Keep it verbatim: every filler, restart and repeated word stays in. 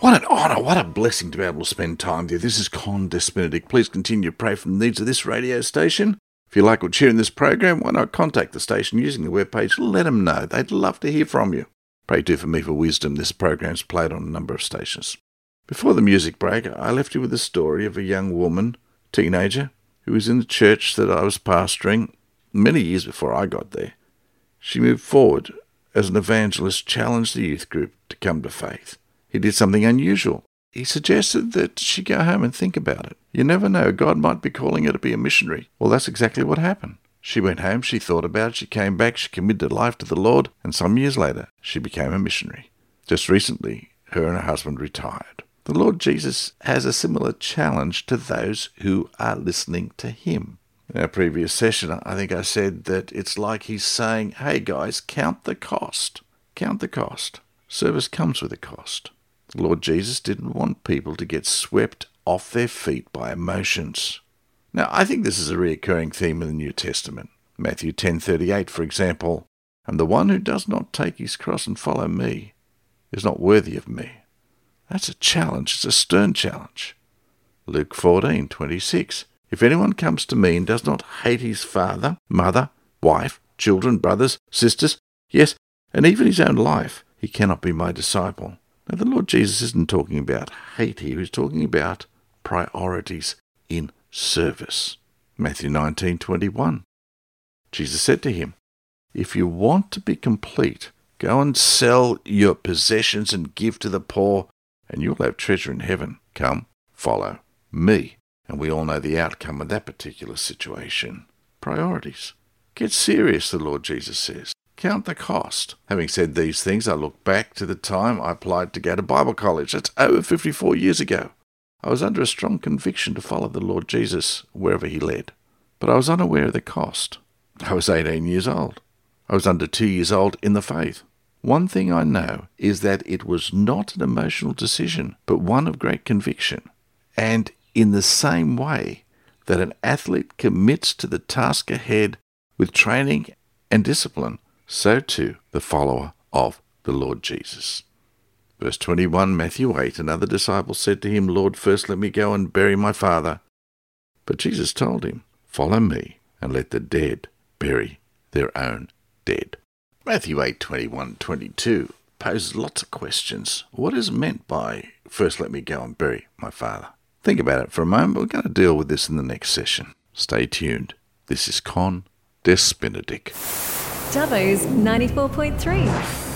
What an honour, what a blessing to be able to spend time with you. This is Con Des Benedict. Please continue to pray for the needs of this radio station. If you like what you hear in this program, why not contact the station using the webpage? Let them know. They'd love to hear from you. Pray too for me for wisdom. This program's played on a number of stations. Before the music break, I left you with a story of a young woman, teenager, who was in the church that I was pastoring many years before I got there. She moved forward as an evangelist, challenged the youth group to come to faith. He did something unusual. He suggested that she go home and think about it. You never know, God might be calling her to be a missionary. Well, that's exactly what happened. She went home, she thought about it, she came back, she committed her life to the Lord, and some years later, she became a missionary. Just recently, her and her husband retired. The Lord Jesus has a similar challenge to those who are listening to him. In our previous session, I think I said that it's like he's saying, hey guys, count the cost. Count the cost. Service comes with a cost. The Lord Jesus didn't want people to get swept off their feet by emotions. Now, I think this is a recurring theme in the New Testament. Matthew ten thirty-eight, for example, and the one who does not take his cross and follow me is not worthy of me. That's a challenge. It's a stern challenge. Luke fourteen twenty-six. If anyone comes to me and does not hate his father, mother, wife, children, brothers, sisters, yes, and even his own life, he cannot be my disciple. Now, the Lord Jesus isn't talking about hate here. He's talking about priorities in service. Matthew nineteen twenty-one. Jesus said to him, if you want to be complete, go and sell your possessions and give to the poor, and you'll have treasure in heaven. Come, follow me. And we all know the outcome of that particular situation. Priorities. Get serious, the Lord Jesus says. Count the cost. Having said these things, I look back to the time I applied to go to Bible college. That's over fifty-four years ago. I was under a strong conviction to follow the Lord Jesus wherever he led. But I was unaware of the cost. I was eighteen years old. I was under two years old in the faith. One thing I know is that it was not an emotional decision, but one of great conviction. And in the same way that an athlete commits to the task ahead with training and discipline, so too the follower of the Lord Jesus. Verse twenty-one, Matthew eight, another disciple said to him, Lord, first let me go and bury my father. But Jesus told him, follow me, and let the dead bury their own dead. Matthew eight, twenty-one, twenty-two poses lots of questions. What is meant by, first let me go and bury my father? Think about it for a moment. We're going to deal with this in the next session. Stay tuned. This is Con Des Benedict. Dubbo's ninety-four point three.